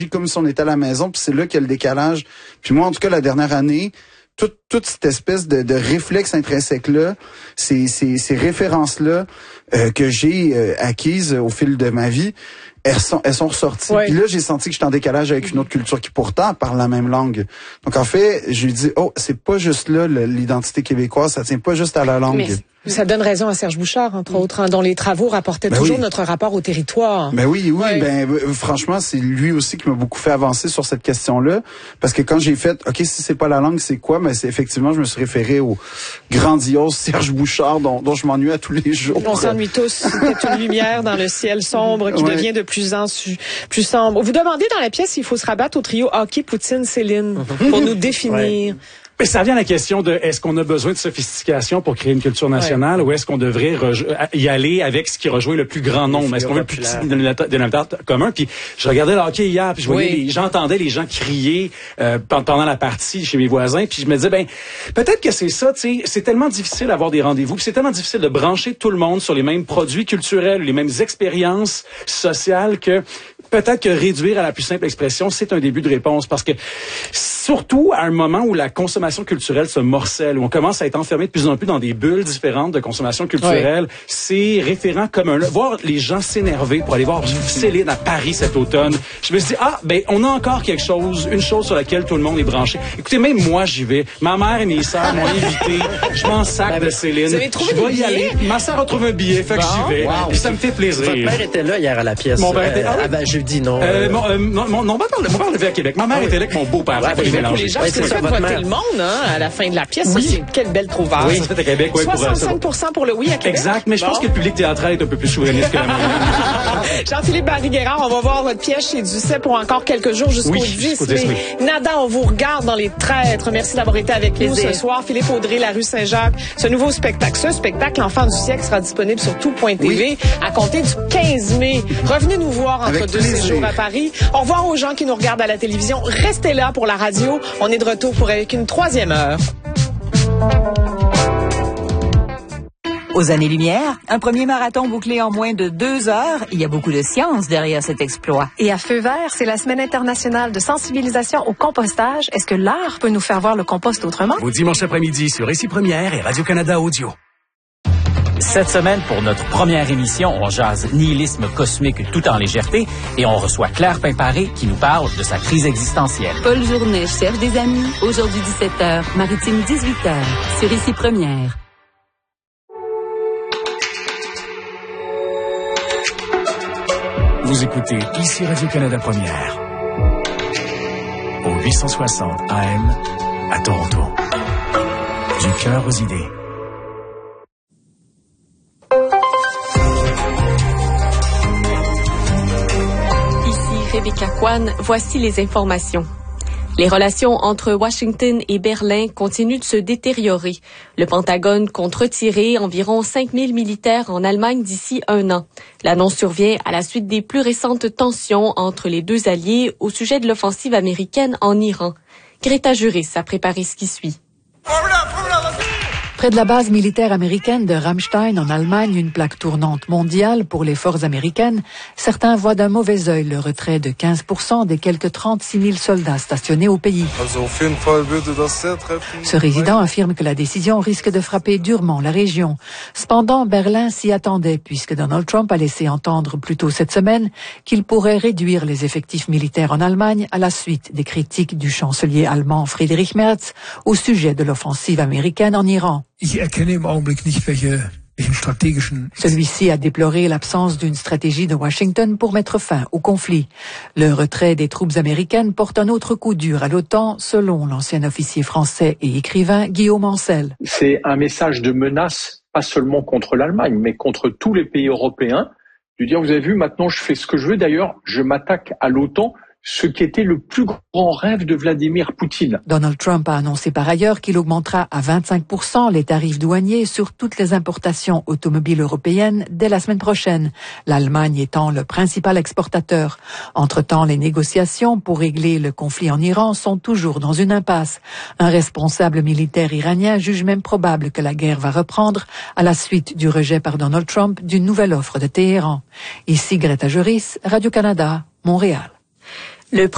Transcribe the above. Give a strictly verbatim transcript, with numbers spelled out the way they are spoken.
comme si on était à la maison, puis c'est là qu'il y a le décalage. Puis moi, en tout cas, la dernière année, toute, toute cette espèce de, de réflexe intrinsèque-là, ces, ces, ces références-là euh, que j'ai euh, acquises au fil de ma vie, elles sont, elles sont ressorties. Ouais. Puis là, j'ai senti que j'étais en décalage avec une autre culture qui pourtant parle la même langue. Donc en fait, je lui dis, oh, c'est pas juste là le, l'identité québécoise, ça tient pas juste à la langue. Mais ça donne raison à Serge Bouchard, entre autres, hein, dont les travaux rapportaient ben toujours oui. notre rapport au territoire. Ben oui, oui, ouais. ben euh, franchement, c'est lui aussi qui m'a beaucoup fait avancer sur cette question-là, parce que quand j'ai fait, ok, si c'est pas la langue, c'est quoi? Ben c'est effectivement, je me suis référé au grandiose Serge Bouchard, dont, dont je m'ennuie à tous les jours. On s'ennuie tous. C'est une lumière dans le ciel sombre qui ouais. devient de plus en plus sombre. Vous demandez dans la pièce s'il faut se rabattre au trio hockey, Poutine, Céline, mm-hmm. pour nous définir. Ouais. Mais ça revient à la question de est-ce qu'on a besoin de sophistication pour créer une culture nationale ouais. ou est-ce qu'on devrait y aller avec ce qui rejoint le plus grand nombre? Est-ce qu'on veut le plus petit dénominateur commun? Puis je regardais le hockey hier, puis je voyais, oui. les, j'entendais les gens crier euh, pendant la partie chez mes voisins, puis je me disais, ben peut-être que c'est ça, tu sais, c'est tellement difficile d'avoir des rendez-vous, puis c'est tellement difficile de brancher tout le monde sur les mêmes produits culturels, les mêmes expériences sociales que peut-être que réduire à la plus simple expression, c'est un début de réponse, parce que surtout à un moment où la consommation culturelle se morcelle, où on commence à être enfermé de plus en plus dans des bulles différentes de consommation culturelle, oui. c'est référent commun. Là, voir les gens s'énerver pour aller voir Céline à Paris cet automne, je me suis dit, ah, ben, on a encore quelque chose, une chose sur laquelle tout le monde est branché. Écoutez, même moi, j'y vais. Ma mère et mes sœurs m'ont invité. Je m'en sac ben, de Céline. Vous avez trouvé je vais y billets? aller. Ma sœur a trouvé un billet, fait bon, que j'y vais. Wow. Et ça me fait plaisir. Votre père était là hier à la pièce. Mon père était là. Euh, ah ben, jeudi, non. Euh, mon, euh, mon, mon, mon, père, mon père levait à Québec. Ma mère ah, était là avec mon beau-père. Ouais, les pour les gens, c'est ça, voter le monde, hein, à la fin de la pièce. Oui. Ça, c'est quelle belle trouvaille. Oui, ça fait à Québec, ouais, soixante-cinq pour cent pour le oui à Québec. Exact, mais je bon. pense que le public théâtral est un peu plus souverainiste que la moyenne. Jean-Philippe Barry-Guerrard, on va voir votre pièce chez Ducet pour encore quelques jours jusqu'au oui, dix. Jusqu'au dix mai. Nada, on vous regarde dans Les Traîtres. Merci d'avoir été avec nous ce soir. Philippe Audrey, La rue Saint-Jacques. Ce nouveau spectacle, ce spectacle, L'Enfant du siècle, sera disponible sur tout point T V oui. à compter du quinze mai. Revenez nous voir entre avec deux plaisir. séjours à Paris. Au revoir aux gens qui nous regardent à la télévision. Restez là pour la radio. On est de retour pour avec une troisième heure. Aux années-lumière, un premier marathon bouclé en moins de deux heures. Il y a beaucoup de science derrière cet exploit. Et à Feu vert, c'est la semaine internationale de sensibilisation au compostage. Est-ce que l'art peut nous faire voir le compost autrement? Au dimanche après-midi sur Récit Première et Radio-Canada Audio. Cette semaine, pour notre première émission, on jase nihilisme cosmique tout en légèreté et on reçoit Claire Pimparé qui nous parle de sa crise existentielle. Paul Journet cherche des amis. Aujourd'hui dix-sept heures, Maritime dix-huit heures, sur Récit Première. Vous écoutez ici Radio-Canada Première. Au huit cent soixante A M à Toronto. Du cœur aux idées. Ici Rebecca Kwan, voici les informations. Les relations entre Washington et Berlin continuent de se détériorer. Le Pentagone compte retirer environ cinq mille militaires en Allemagne d'ici un an. L'annonce survient à la suite des plus récentes tensions entre les deux alliés au sujet de l'offensive américaine en Iran. Greta Juris a préparé ce qui suit. Près de la base militaire américaine de Ramstein en Allemagne, une plaque tournante mondiale pour les forces américaines, certains voient d'un mauvais œil le retrait de quinze pour cent des quelques trente-six mille soldats stationnés au pays. Ce résident affirme que la décision risque de frapper durement la région. Cependant, Berlin s'y attendait puisque Donald Trump a laissé entendre plus tôt cette semaine qu'il pourrait réduire les effectifs militaires en Allemagne à la suite des critiques du chancelier allemand Friedrich Merz au sujet de l'offensive américaine en Iran. Celui-ci a déploré l'absence d'une stratégie de Washington pour mettre fin au conflit. Le retrait des troupes américaines porte un autre coup dur à l'OTAN, selon l'ancien officier français et écrivain Guillaume Ancel. C'est un message de menace, pas seulement contre l'Allemagne, mais contre tous les pays européens. De dire, vous avez vu, maintenant je fais ce que je veux. D'ailleurs, je m'attaque à l'OTAN, ce qui était le plus grand rêve de Vladimir Poutine. Donald Trump a annoncé par ailleurs qu'il augmentera à vingt-cinq pour cent les tarifs douaniers sur toutes les importations automobiles européennes dès la semaine prochaine, l'Allemagne étant le principal exportateur. Entre-temps, les négociations pour régler le conflit en Iran sont toujours dans une impasse. Un responsable militaire iranien juge même probable que la guerre va reprendre à la suite du rejet par Donald Trump d'une nouvelle offre de Téhéran. Ici Greta Juris, Radio-Canada, Montréal. Le